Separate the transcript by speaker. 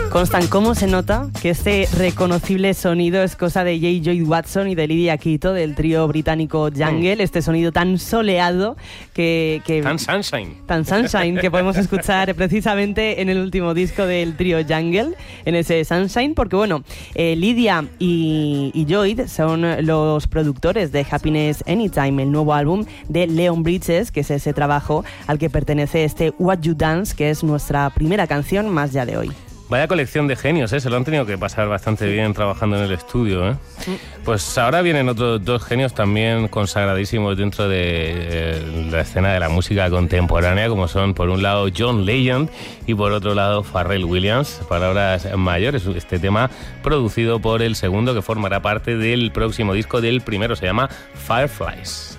Speaker 1: Constan, ¿cómo se nota que este reconocible sonido es cosa de J. Lloyd Watson y de Lydia Quito, del trío británico Jungle? Este sonido tan soleado que tan sunshine que podemos escuchar precisamente en el último disco del trío Jungle, en ese Sunshine, porque bueno, Lydia y Lloyd son los productores de Happiness Anytime, el nuevo álbum de Leon Bridges, que es ese trabajo al que pertenece este What You Dance, que es nuestra primera canción más ya de hoy.
Speaker 2: Vaya colección de genios, ¿eh? Se lo han tenido que pasar bastante bien trabajando en el estudio, ¿eh? Pues ahora vienen otros dos genios también consagradísimos dentro de la escena de la música contemporánea, como son por un lado John Legend y por otro lado Pharrell Williams, palabras mayores. Este tema producido por el segundo, que formará parte del próximo disco del primero, se llama Fireflies.